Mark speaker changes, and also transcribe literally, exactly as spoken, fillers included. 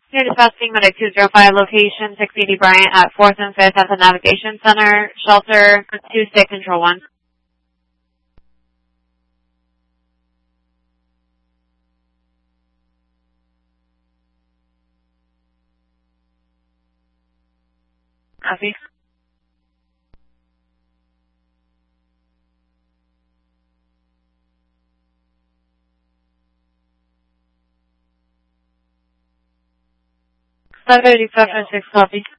Speaker 1: Here dispatching Medic two zero five, location six eighty Bryant at fourth and fifth at the Navigation Center, shelter two six control one. Copy. seven eighty-seven six copy.